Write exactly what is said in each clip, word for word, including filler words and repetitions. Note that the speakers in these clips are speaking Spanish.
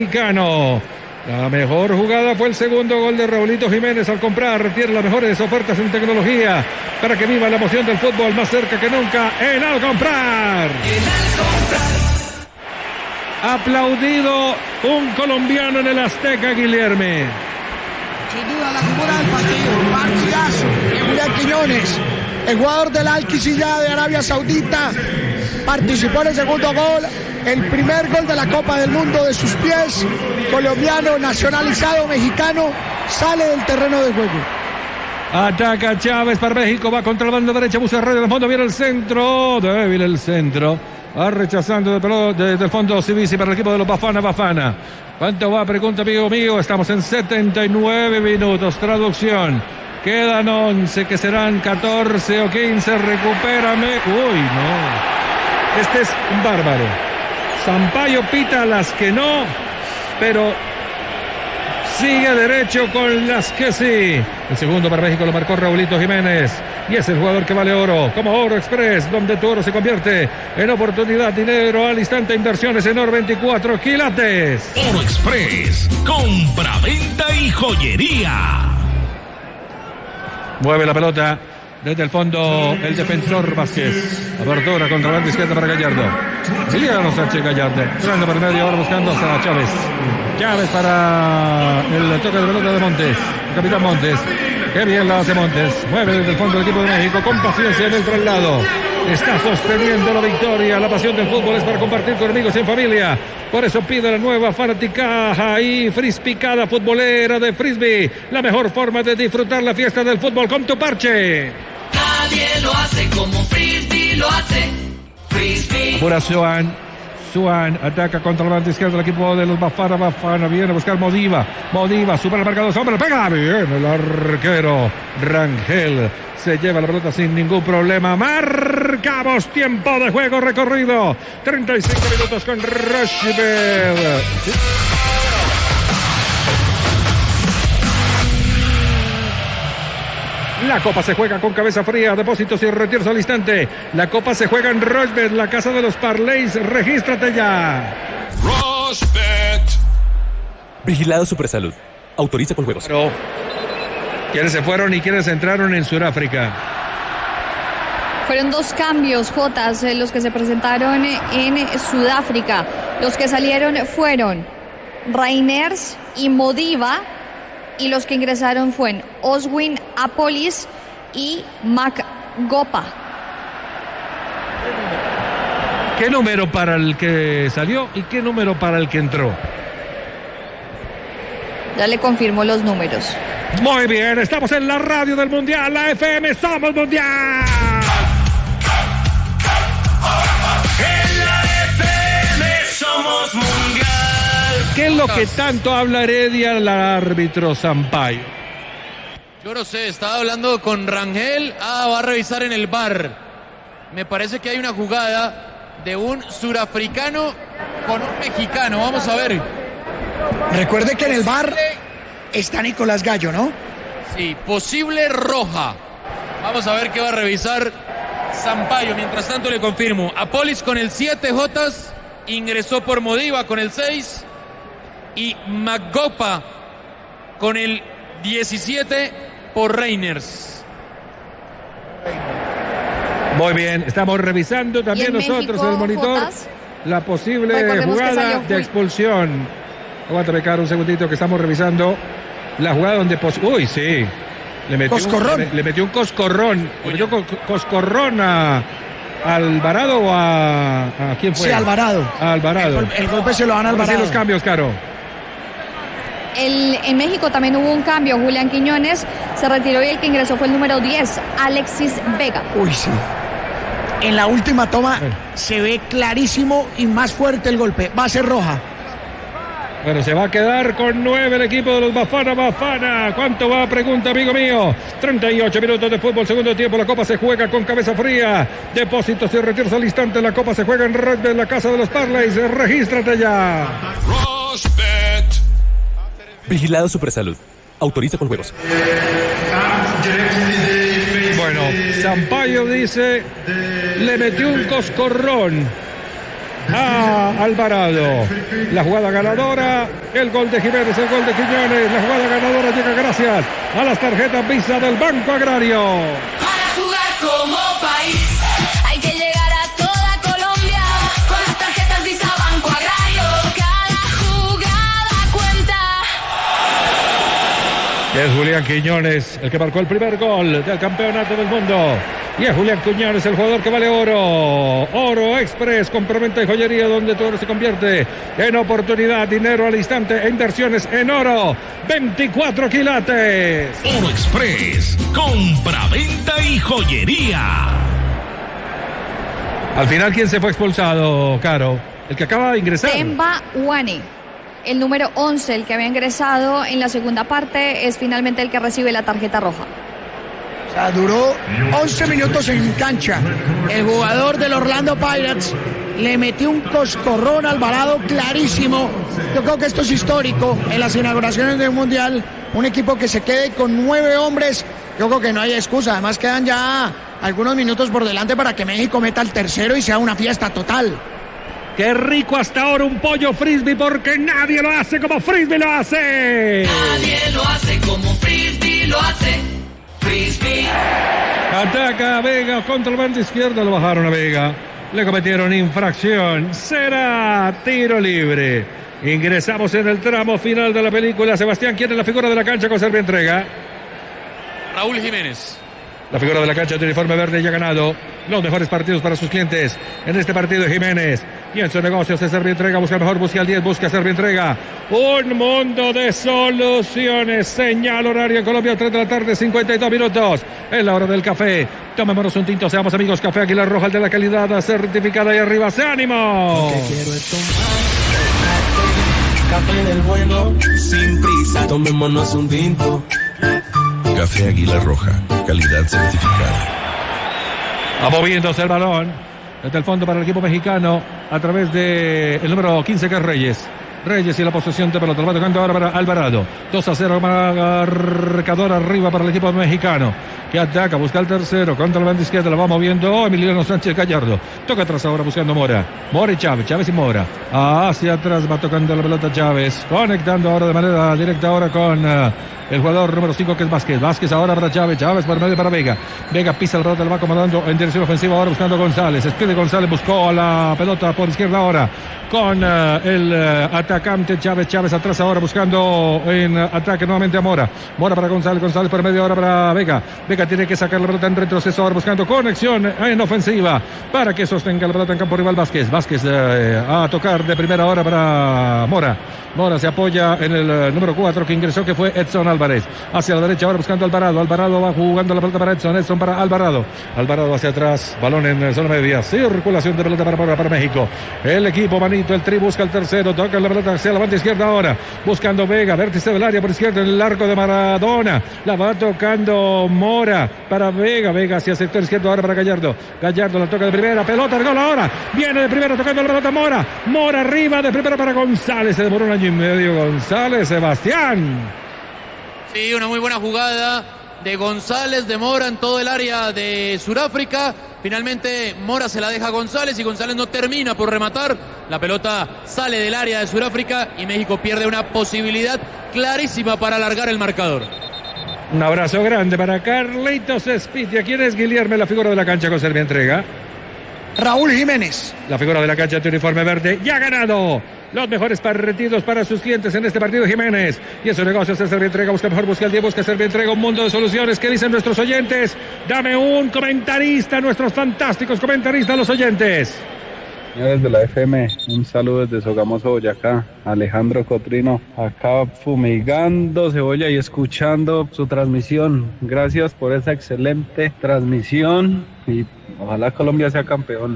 Mexicano. La mejor jugada fue el segundo gol de Raulito Jiménez al comprar. Tiene las mejores ofertas en tecnología para que viva la emoción del fútbol más cerca que nunca en Al Comprar. Aplaudido un colombiano en el Azteca, Guilherme. Sin duda la figura del partido, partidazo de Julián Quiñones, el jugador del Al-Qisiyah de Arabia Saudita, participó en el segundo gol, el primer gol de la Copa del Mundo de sus pies, colombiano, nacionalizado mexicano, sale del terreno de juego. Ataca Chávez para México, va contra la banda derecha, busca red del fondo, viene el centro, débil el centro, va rechazando de pelota desde el fondo Civisi para el equipo de los Bafana Bafana. ¿Cuánto va? Pregunta amigo mío, estamos en setenta y nueve minutos, traducción, quedan once, que serán catorce o quince, recupérame, uy no, este es un bárbaro. Sampaio pita las que no, pero sigue derecho con las que sí. El segundo para México lo marcó Raulito Jiménez. Y es el jugador que vale oro, como Oro Express, donde tu oro se convierte en oportunidad, dinero al instante, inversiones en oro veinticuatro quilates. Oro Express, compra, venta y joyería. Mueve la pelota desde el fondo el defensor Vázquez. Apertura contra la banda izquierda para Gallardo. Emiliano Sánchez Gallardo. Entrando por medio, ahora buscando a Chávez. Chávez para el toque de pelota de Montes. El capitán Montes. Qué bien la hace Montes. Mueve desde el fondo el equipo de México con paciencia en el traslado. Está sosteniendo la victoria. La pasión del fútbol es para compartir con amigos y en familia. Por eso pide la nueva fanaticada y frispicada futbolera de Frisbee. La mejor forma de disfrutar la fiesta del fútbol con tu parche. Nadie lo hace como Frisbee lo hace. Frisbee. Pura Suan. Suan ataca contra la banda izquierda del equipo de los Bafana Bafana. Viene a buscar Modiva. Modiva supera el marcador. Hombre, pega bien el arquero Rangel. Se lleva la pelota sin ningún problema. Marcamos tiempo de juego recorrido. treinta y cinco minutos con Rochibel. ¿Sí? La Copa se juega con cabeza fría, depósitos y retiros al instante. La Copa se juega en Rochbet, la casa de los parlays. Regístrate ya. Rochbet. Vigilado Supersalud. Autoriza con juegos. Pero, ¿quiénes se fueron y quiénes entraron en Sudáfrica? Fueron dos cambios, Jotas, los que se presentaron en Sudáfrica. Los que salieron fueron Reiners y Modiva. Y los que ingresaron fueron Oswin Apolis y Macgopa. ¿Qué número para el que salió y qué número para el que entró? Ya le confirmo los números. Muy bien, estamos en la radio del Mundial, la F M, somos Mundial. En la F M somos Mundial. ¿Qué es lo que tanto habla Heredia al árbitro Sampaio? Yo no sé, estaba hablando con Rangel. Ah, va a revisar en el V A R. Me parece que hay una jugada de un surafricano con un mexicano. Vamos a ver. Recuerde que en el V A R está Nicolás Gallo, ¿no? Sí, posible roja. Vamos a ver qué va a revisar Sampaio. Mientras tanto le confirmo. Apolis con el siete, Jotas. Ingresó por Modiva con el seis. Y Macgopa con el diecisiete por Reiners. Muy bien, estamos revisando también nosotros México, en el monitor Jotas, la posible jugada de expulsión. Aguántame, Caro, un segundito que estamos revisando la jugada donde... Pos... Uy, sí. Le metió, un, le, le metió un coscorrón. Le metió co coscorrón a... ¿Alvarado o a, a quién fue? Sí, Alvarado. A Alvarado. El, el golpe se lo van a Alvarado. Sí, los cambios, Caro. El, en México también hubo un cambio. Julián Quiñones se retiró y el que ingresó fue el número diez, Alexis Vega. Uy, sí. En la última toma bueno. Se ve clarísimo y más fuerte el golpe. Va a ser roja. Bueno, se va a quedar con nueve el equipo de los Bafana Bafana. ¿Cuánto va? Pregunta, amigo mío. treinta y ocho minutos de fútbol, segundo tiempo. La Copa se juega con cabeza fría. Depósitos y retiros al instante. La Copa se juega en Red de la casa de los parlays. Regístrate ya. Rochbet. Vigilado Supersalud. Autoriza con juegos. Bueno, Sampaio dice, le metió un coscorrón a Alvarado. La jugada ganadora, el gol de Jiménez, el gol de Quiñones. La jugada ganadora llega gracias a las tarjetas Visa del Banco Agrario. Para jugar como país hay que llegar a toda Colombia con las tarjetas Visa Banco Agrario. Cada jugada cuenta. Es Julián Quiñones el que marcó el primer gol del campeonato del mundo. Y es Julián Quiñones el jugador que vale oro. Oro Express, complemento y joyería donde todo se convierte en oportunidad, dinero al instante e inversiones en oro. veinticuatro quilates. Oro Express, compra-venta y joyería. Al final, ¿quién se fue expulsado, Caro? El que acaba de ingresar. Demba Wane, el número once, el que había ingresado en la segunda parte, es finalmente el que recibe la tarjeta roja. O sea, duró once minutos en cancha. El jugador del Orlando Pirates le metió un coscorrón al Alvarado clarísimo. Yo creo que esto es histórico en las inauguraciones del Mundial. Un equipo que se quede con nueve hombres, yo creo que no hay excusa. Además quedan ya algunos minutos por delante para que México meta el tercero y sea una fiesta total. ¡Qué rico hasta ahora un pollo frisbee! Porque nadie lo hace como Frisbee lo hace. Nadie lo hace como Frisbee lo hace. Frisbee. Ataca Vega contra el bando izquierdo, lo bajaron a Vega. Le cometieron infracción. Será tiro libre. Ingresamos en el tramo final de la película. Sebastián, ¿quién es la figura de la cancha con Servientrega? Raúl Jiménez. La figura de la cancha de uniforme verde ya ha ganado los mejores partidos para sus clientes. En este partido Jiménez. Y en su negocio se Servientrega. Busca el mejor, busca el diez, busca Servientrega. Un mundo de soluciones. Señal horario en Colombia, tres de la tarde, cincuenta y dos minutos. Es la hora del café. Tomémonos un tinto, seamos amigos. Café Águila Roja, el de la calidad certificada y arriba. ¡Se ánimo! Café del bueno, sin prisa, tomémonos un tinto. Café Águila Roja, calidad certificada. Va moviéndose el balón desde el fondo para el equipo mexicano a través de el número quince, que es Reyes. Reyes y la posesión de pelota. Lo va tocando ahora para Alvarado. dos a cero, marcador arriba para el equipo mexicano, que ataca, busca el tercero contra el bando izquierdo. Lo va moviendo Emiliano Sánchez Gallardo. Toca atrás ahora buscando Mora. Mora y Chávez. Chávez y Mora. Hacia atrás va tocando la pelota Chávez. Conectando ahora de manera directa ahora con uh, el jugador número cinco, que es Vázquez. Vázquez ahora para Chávez. Chávez por medio para Vega. Vega pisa la pelota, lo va acomodando en dirección ofensiva ahora buscando González. Espide González, buscó a la pelota por izquierda ahora con uh, el uh, atacante Chávez. Chávez atrás ahora buscando en uh, ataque nuevamente a Mora. Mora para González. González por medio ahora para Vega. Vega tiene que sacar la pelota en retroceso ahora buscando conexión en ofensiva para que sostenga la pelota en campo rival Vázquez. Vázquez uh, a tocar de primera hora para Mora. Mora se apoya en el uh, número cuatro que ingresó, que fue Edson Álvarez. Hacia la derecha ahora buscando Alvarado. Alvarado va jugando la pelota para Edson. Edson para Alvarado. Alvarado hacia atrás. Balón en zona media. Circulación de pelota para, para, para México. El equipo manito, el tri busca el tercero. Toca la pelota hacia la banda izquierda ahora. Buscando Vega. Vértice del área por izquierda en el arco de Maradona. La va tocando Mora para Vega. Vega hacia el sector izquierdo ahora para Gallardo. Gallardo la toca de primera. Pelota, el gol ahora. Viene de primera tocando la pelota Mora. Mora arriba de primera para González. Se demoró un año y medio González. Sebastián. Sí, una muy buena jugada de González, de Mora en todo el área de Sudáfrica. Finalmente Mora se la deja a González y González no termina por rematar. La pelota sale del área de Sudáfrica y México pierde una posibilidad clarísima para alargar el marcador. Un abrazo grande para Carlitos Espitia. ¿Quién es Guillermo, la figura de la cancha con Servientrega? Raúl Jiménez. La figura de la cancha de uniforme verde ya ha ganado los mejores partidos para sus clientes en este partido Jiménez. Y en su negocio se Servientrega. Busca mejor, busca el diez, busca Servientrega. Un mundo de soluciones. ¿Qué dicen nuestros oyentes? Dame un comentarista, nuestros fantásticos comentaristas, los oyentes. Señores de la F M, un saludo desde Sogamoso, Boyacá. Alejandro Cotrino, acá fumigando cebolla y escuchando su transmisión. Gracias por esa excelente transmisión y ojalá Colombia sea campeón.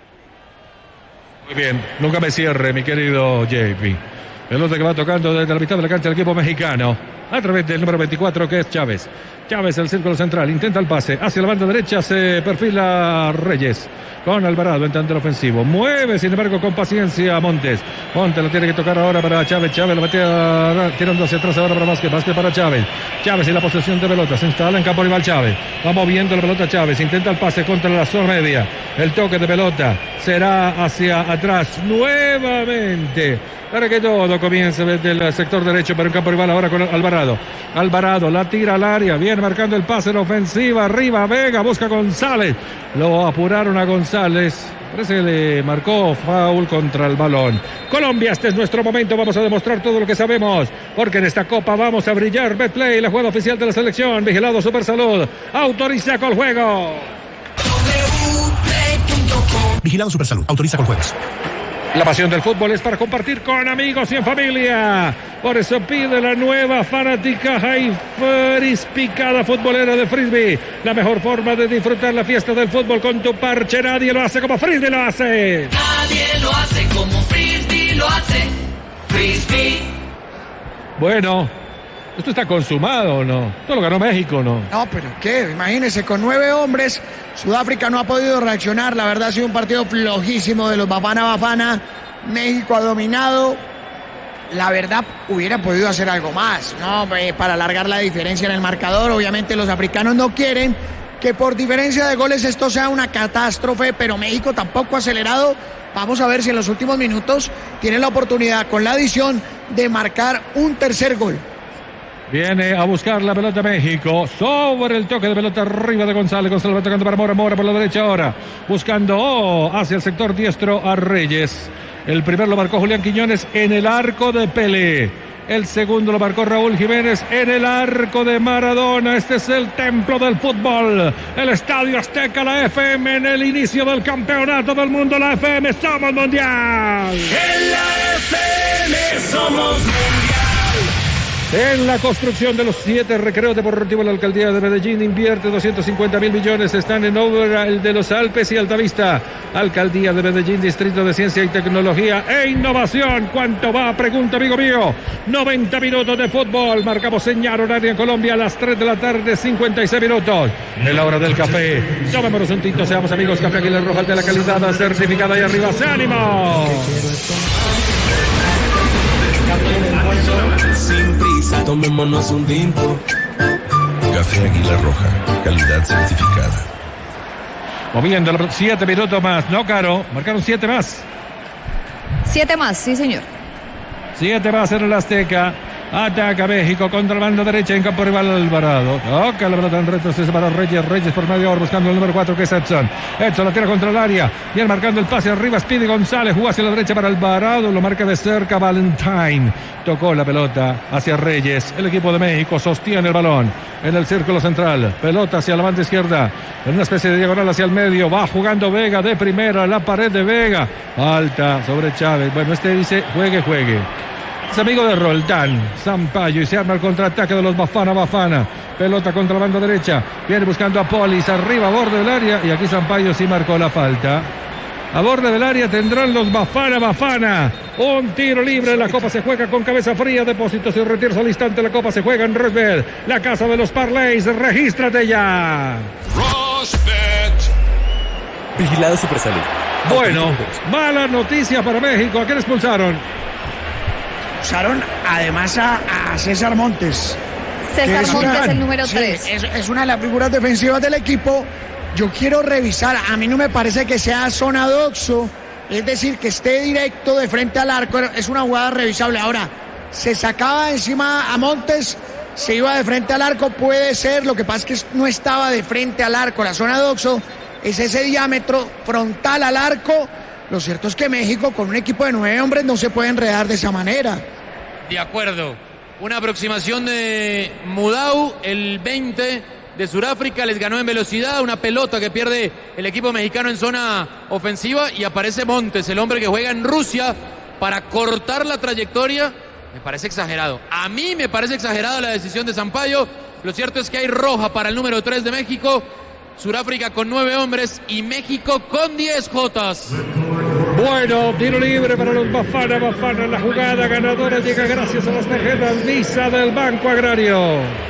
Muy bien, nunca me cierre, mi querido J P. Pelota que va tocando desde la mitad de la cancha del equipo mexicano a través del número veinticuatro, que es Chávez. Chávez, el círculo central, intenta el pase hacia la banda derecha, se perfila Reyes. con Alvarado en tanto el ofensivo. Mueve, sin embargo, con paciencia a Montes. Montes lo tiene que tocar ahora para Chávez. Chávez lo mete tirando hacia atrás ahora para Vázquez. Vázquez para Chávez. Chávez en la posesión de pelota. Se instala en campo rival Chávez. Va moviendo la pelota Chávez. Intenta el pase contra la zona media. El toque de pelota será hacia atrás nuevamente, para que todo comience desde el sector derecho, pero en campo rival ahora con Alvarado. Alvarado la tira al área, viene marcando el pase en ofensiva, arriba Vega, busca González, lo apuraron a González, parece que le marcó foul contra el balón. Colombia, este es nuestro momento, vamos a demostrar todo lo que sabemos, porque en esta copa vamos a brillar. Betplay, la jugada oficial de la selección, vigilado Supersalud, autoriza con juego. Vigilado Supersalud, autoriza con juegos. La pasión del fútbol es para compartir con amigos y en familia. Por eso pide la nueva fanática High Frisbee futbolera de Frisbee. La mejor forma de disfrutar la fiesta del fútbol con tu parche. Nadie lo hace como Frisbee lo hace. Nadie lo hace como Frisbee lo hace. Frisbee. Bueno, esto está consumado, ¿o no? Esto lo ganó México, ¿no? No, pero ¿qué? Imagínense, con nueve hombres, Sudáfrica no ha podido reaccionar. La verdad ha sido un partido flojísimo de los Bafana Bafana. México ha dominado. La verdad, hubiera podido hacer algo más, ¿no? Eh, para alargar la diferencia en el marcador. Obviamente los africanos no quieren que por diferencia de goles esto sea una catástrofe, pero México tampoco ha acelerado. Vamos a ver si en los últimos minutos tiene la oportunidad con la adición de marcar un tercer gol. Viene a buscar la pelota México. Sobre el toque de pelota arriba de González. González va tocando para Mora. Mora por la derecha ahora. Buscando oh, hacia el sector diestro a Reyes. El primero lo marcó Julián Quiñones en el arco de Pelé. El segundo lo marcó Raúl Jiménez en el arco de Maradona. Este es el templo del fútbol. El Estadio Azteca, la F M, en el inicio del campeonato del mundo. La F M, somos mundial. En la F M somos mundial. En la construcción de los siete recreos deportivos, la alcaldía de Medellín invierte doscientos cincuenta mil millones. Están en obra el de los Alpes y Altavista. Alcaldía de Medellín, Distrito de Ciencia y Tecnología e Innovación. ¿Cuánto va? Pregunta, amigo mío. noventa minutos de fútbol. Marcamos señal horaria en Colombia a las tres de la tarde, cincuenta y seis minutos. En la hora del café. Tomémonos un tinto, seamos amigos. Café Aguilar Roja, de la calidad certificada y arriba. ¡Se ánimo! Sin prisa, tomémonos un tinto. Café Águila Roja, calidad certificada. Moviendo los siete minutos más, ¿no, Caro? Marcaron siete más. Siete más, sí, señor. Siete más en el Azteca. Ataca México contra el bando derecha en campo rival Alvarado. Toca la pelota en retroceso para Reyes. Reyes por medio ahora buscando el número cuatro que es Edson. Edson la tira contra el área. Bien marcando el pase arriba. Speedy González jugó hacia la derecha para Alvarado. Lo marca de cerca Valentine. Tocó la pelota hacia Reyes. El equipo de México sostiene el balón en el círculo central. Pelota hacia la banda izquierda. En una especie de diagonal hacia el medio. Va jugando Vega de primera. La pared de Vega. Falta sobre Chávez. Bueno, este dice juegue, juegue. Es amigo de Roldán, Sampaio, y se arma el contraataque de los Bafana Bafana. Pelota contra la banda derecha. Viene buscando a Polis arriba, a borde del área. Y aquí Sampaio sí marcó la falta. A borde del área tendrán los Bafana Bafana. Un tiro libre. La copa se juega con cabeza fría. Depósitos y retiros al instante. La copa se juega en Rosbet, la casa de los parlays. Regístrate ya. Rosbet. Vigilado Supersalud. Bueno, mala noticia para México. ¿A quién expulsaron? Usaron además a, a César Montes. César Montes, una, el número sí, tres. Es, es una de las figuras defensivas del equipo. Yo quiero revisar, a mí no me parece que sea zonadoxo, es decir, que esté directo de frente al arco. Es una jugada revisable. Ahora, se sacaba encima a Montes, se iba de frente al arco, puede ser. Lo que pasa es que no estaba de frente al arco. La zonadoxo es ese diámetro frontal al arco. Lo cierto es que México, con un equipo de nueve hombres, no se puede enredar de esa manera. De acuerdo. Una aproximación de Mudau, el veinte de Sudáfrica, les ganó en velocidad. Una pelota que pierde el equipo mexicano en zona ofensiva. Y aparece Montes, el hombre que juega en Rusia, para cortar la trayectoria. Me parece exagerado. A mí me parece exagerada la decisión de Sampaio. Lo cierto es que hay roja para el número tres de México. Sudáfrica con nueve hombres y México con diez jotas. Bueno, tiro libre para los Bafana Bafana. La jugada ganadora llega gracias a las tarjetas Visa del Banco Agrario.